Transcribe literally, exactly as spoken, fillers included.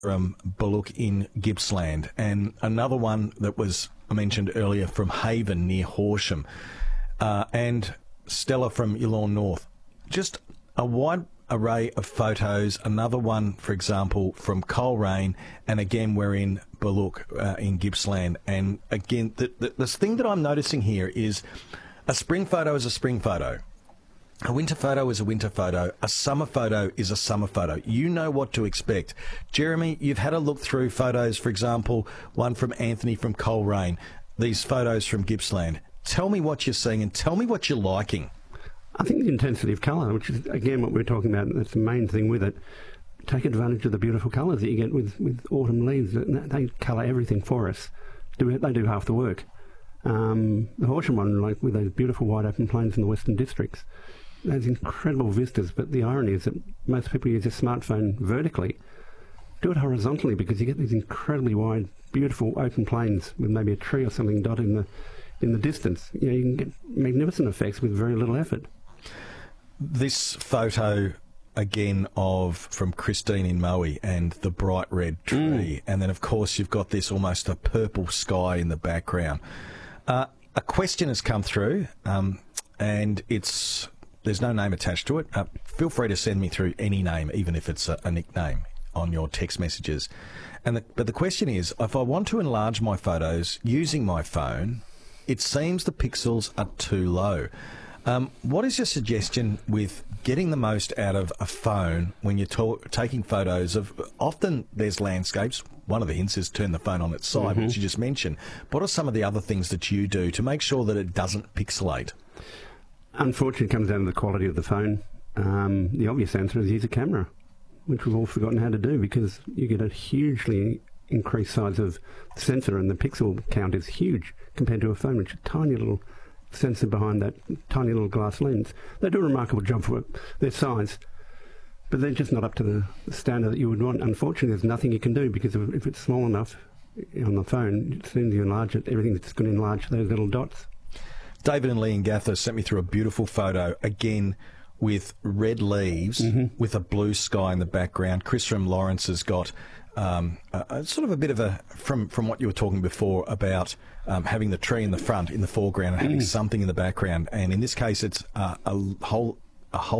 from Bullock in Gippsland, and another one that was mentioned earlier from Haven near Horsham, uh, and Stella from Yallourn North. Just a wide array of photos. Another one, for example, from Coleraine, and again we're in Bullock uh, in Gippsland. And again, the, the, this thing that I'm noticing here is a spring photo is a spring photo. A winter photo is a winter photo. A summer photo is a summer photo. You know what to expect. Jeremy, you've had a look through photos, for example, one from Anthony from Coleraine, these photos from Gippsland. Tell me what you're seeing and tell me what you're liking. I think the intensity of colour, which is, again, what we're talking about, that's the main thing with it. Take advantage of the beautiful colours that you get with, with autumn leaves. They colour everything for us. Do They do half the work. Um, the Horsham one, like with those beautiful wide open plains in the Western Districts, those incredible vistas, but the irony is that most people use their smartphone vertically. Do it horizontally because you get these incredibly wide, beautiful open plains with maybe a tree or something dotted in the in the distance. You know, you can get magnificent effects with very little effort. This photo again of from Christine in Moe and the bright red tree, mm. and then of course you've got this almost a purple sky in the background. Uh, a question has come through, um, and it's. There's no name attached to it. Uh, feel free to send me through any name, even if it's a, a nickname, on your text messages. And the, but the question is, if I want to enlarge my photos using my phone, it seems the pixels are too low. Um, what is your suggestion with getting the most out of a phone when you're talk, taking photos of, often there's landscapes. One of the hints is turn the phone on its side, mm-hmm. which you just mentioned. What are some of the other things that you do to make sure that it doesn't pixelate? Unfortunately, it comes down to the quality of the phone. Um, the obvious answer is use a camera, which we've all forgotten how to do because you get a hugely increased size of sensor and the pixel count is huge compared to a phone, which is a tiny little sensor behind that tiny little glass lens. They do a remarkable job for their size, but they're just not up to the standard that you would want. Unfortunately, there's nothing you can do because if it's small enough on the phone, as soon as you enlarge it, everything's just going to enlarge those little dots. David and Lee in Gatha sent me through a beautiful photo, again, with red leaves, mm-hmm. with a blue sky in the background. Chris from Lawrence has got um, a, a sort of a bit of a, from, from what you were talking before about um, having the tree in the front, in the foreground, and having mm. something in the background. And in this case, it's uh, a whole, a whole